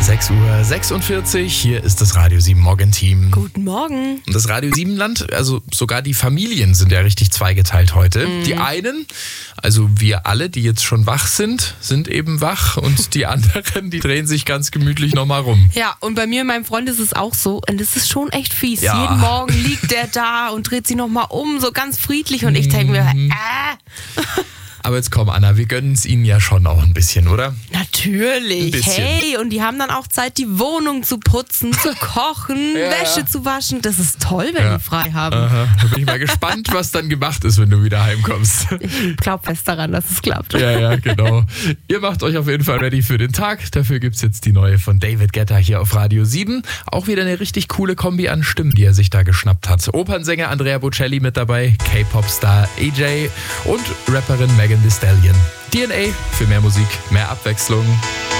6:46 Uhr, hier ist das Radio 7 Morgenteam. Guten Morgen. Und das Radio 7 Land, also sogar die Familien sind ja richtig zweigeteilt heute. Die einen, also wir alle, die jetzt schon wach sind eben wach und die anderen, die drehen sich ganz gemütlich nochmal rum. Ja, und bei mir und meinem Freund ist es auch so und es ist schon echt fies. Ja. Jeden Morgen liegt der da und dreht sich nochmal um, so ganz friedlich und ich denke mir, Aber jetzt komm, Anna, wir gönnen es ihnen ja schon auch ein bisschen, oder? Natürlich. Ein bisschen. Hey, und die haben dann auch Zeit, die Wohnung zu putzen, zu kochen, Ja. Wäsche zu waschen. Das ist toll, wenn die frei haben. Aha, da bin ich mal gespannt, was dann gemacht ist, wenn du wieder heimkommst. Ich glaube fest daran, dass es klappt. Ja, genau. Ihr macht euch auf jeden Fall ready für den Tag. Dafür gibt es jetzt die neue von David Guetta hier auf Radio 7. Auch wieder eine richtig coole Kombi an Stimmen, die er sich da geschnappt hat. Opernsänger Andrea Bocelli mit dabei, K-Pop-Star AJ und Rapperin Megan Thee Stallion. DNA für mehr Musik, mehr Abwechslung.